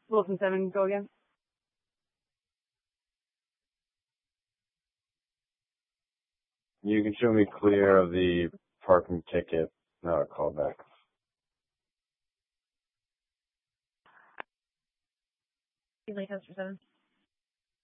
Wilson 7, go again. You can show me clear of the parking ticket. No, call back. Lancaster 7.